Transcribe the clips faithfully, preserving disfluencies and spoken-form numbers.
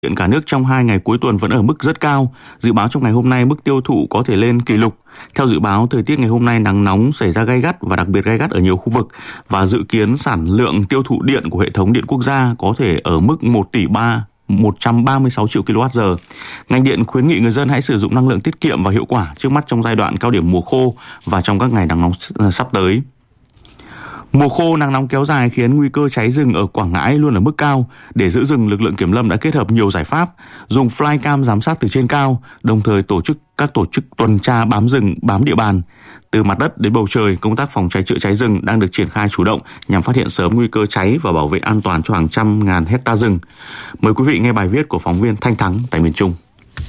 Hiện cả nước trong hai ngày cuối tuần vẫn ở mức rất cao. Dự báo trong ngày hôm nay mức tiêu thụ có thể lên kỷ lục. Theo dự báo, thời tiết ngày hôm nay nắng nóng xảy ra gay gắt và đặc biệt gay gắt ở nhiều khu vực, và dự kiến sản lượng tiêu thụ điện của hệ thống điện quốc gia có thể ở mức một tỷ một trăm ba mươi sáu triệu ki lô oát giờ. Ngành điện khuyến nghị người dân hãy sử dụng năng lượng tiết kiệm và hiệu quả trước mắt trong giai đoạn cao điểm mùa khô và trong các ngày nắng nóng sắp tới. Mùa khô nắng nóng kéo dài khiến nguy cơ cháy rừng ở Quảng Ngãi luôn ở mức cao. Để giữ rừng, lực lượng kiểm lâm đã kết hợp nhiều giải pháp, dùng flycam giám sát từ trên cao, đồng thời tổ chức các tổ chức tuần tra bám rừng, bám địa bàn. Từ mặt đất đến bầu trời, công tác phòng cháy chữa cháy rừng đang được triển khai chủ động nhằm phát hiện sớm nguy cơ cháy và bảo vệ an toàn cho hàng trăm ngàn hecta rừng. Mời quý vị nghe bài viết của phóng viên Thanh Thắng tại miền Trung.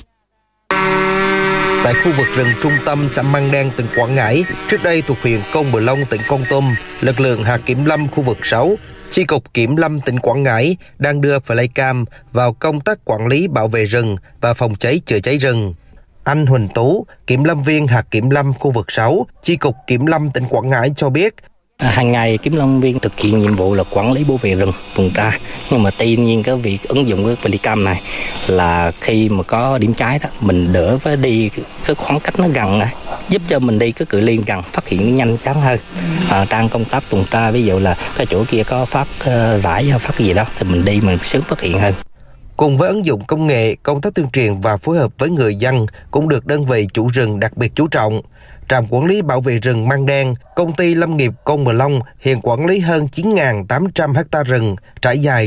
Tại khu vực rừng trung tâm xã Măng Đen, tỉnh Quảng Ngãi, trước đây thuộc huyện Công Bờ Long, tỉnh Kon Tum, lực lượng hạt kiểm lâm khu vực sáu, Chi cục Kiểm lâm tỉnh Quảng Ngãi đang đưa flycam vào công tác quản lý bảo vệ rừng và phòng cháy chữa cháy rừng. Anh Huỳnh Tú, kiểm lâm viên hạt kiểm lâm khu vực sáu, Chi cục Kiểm lâm tỉnh Quảng Ngãi cho biết, hàng ngày kiểm lâm viên thực hiện nhiệm vụ là quản lý bảo vệ rừng, tuần tra. Nhưng mà tuy nhiên cái việc ứng dụng cái flycam này là khi mà có điểm cháy đó, mình đỡ phải đi cái khoảng cách nó gần này, giúp cho mình đi cái cự ly gần, phát hiện nó nhanh chóng hơn. À, trong công tác tuần tra, ví dụ là cái chỗ kia có phát uh, rải hay phát gì đó thì mình đi mình sớm phát hiện hơn. Cùng với ứng dụng công nghệ, công tác tuyên truyền và phối hợp với người dân cũng được đơn vị chủ rừng đặc biệt chú trọng. Trạm quản lý bảo vệ rừng Măng Đen, công ty lâm nghiệp Kon Bờ Long hiện quản lý hơn chín nghìn tám trăm ha rừng trải dài